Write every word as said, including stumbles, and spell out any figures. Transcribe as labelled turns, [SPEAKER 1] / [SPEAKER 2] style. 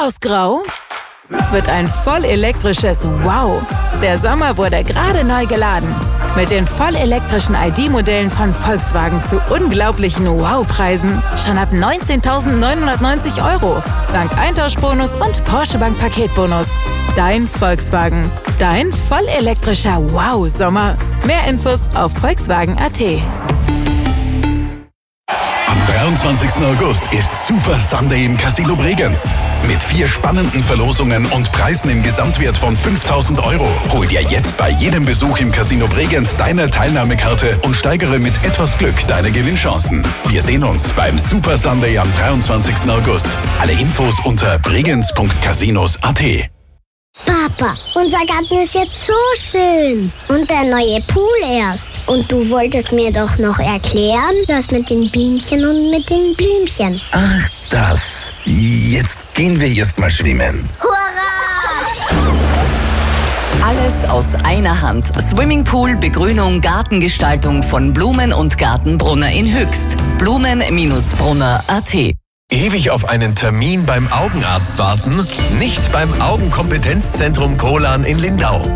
[SPEAKER 1] Aus Grau wird ein vollelektrisches Wow. Der Sommer wurde gerade neu geladen. Mit den vollelektrischen I D-Modellen von Volkswagen zu unglaublichen Wow-Preisen. Schon ab neunzehntausendneunhundertneunzig Euro. Dank Eintauschbonus und Porsche Bank Paketbonus. Dein Volkswagen. Dein vollelektrischer Wow-Sommer. Mehr Infos auf volkswagen punkt a t.
[SPEAKER 2] Am dreiundzwanzigsten August ist Super Sunday im Casino Bregenz. Mit vier spannenden Verlosungen und Preisen im Gesamtwert von fünftausend Euro. Hol dir jetzt bei jedem Besuch im Casino Bregenz deine Teilnahmekarte und steigere mit etwas Glück deine Gewinnchancen. Wir sehen uns beim Super Sunday am dreiundzwanzigsten August. Alle Infos unter bregenz punkt casinos punkt a t.
[SPEAKER 3] Papa, unser Garten ist jetzt so schön. Und der neue Pool erst. Und du wolltest mir doch noch erklären, das mit den Bienchen und mit den Blümchen.
[SPEAKER 4] Ach, das. Jetzt gehen wir erst mal schwimmen.
[SPEAKER 3] Hurra!
[SPEAKER 5] Alles aus einer Hand. Swimmingpool, Begrünung, Gartengestaltung von Blumen und Gartenbrunner in Höchst. blumen Bindestrich brunner punkt a t.
[SPEAKER 6] Ewig auf einen Termin beim Augenarzt warten? Nicht beim Augenkompetenzzentrum Kolan in Lindau.